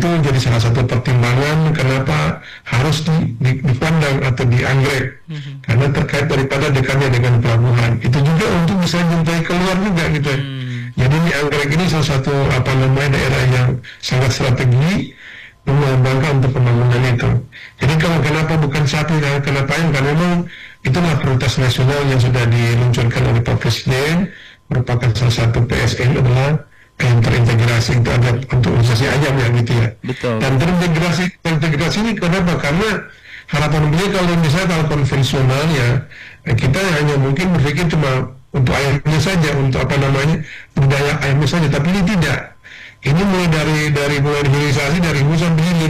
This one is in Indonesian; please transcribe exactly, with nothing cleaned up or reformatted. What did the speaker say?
itu jadi salah satu pertimbangan kenapa harus di, di, dipandang atau dianggrek, mm-hmm. karena terkait daripada dekatnya dengan pelabuhan. Itu juga untuk bisa jumpai keluar juga gitu. Mm. Jadi di anggrek ini salah satu apa namanya daerah yang sangat strategi mengembangkan untuk pembangunan itu. Jadi kalau kenapa bukan satu dan kenapa yang karena memang itulah prioritas nasional yang sudah diluncurkan oleh Pak Presiden, merupakan salah satu P S N adalah yang terintegrasi itu ada untuk organisasi ayam ya gitu ya. Betul. Dan terintegrasi terintegrasi ini kenapa? Karena harapan beliau kalau misalnya kalau konvensional ya kita hanya mungkin berpikir cuma untuk ayamnya saja, untuk apa namanya budaya ayamnya saja, tapi ini tidak. Ini mulai dari dari mulai hilirisasi dari hulu sampai hilir.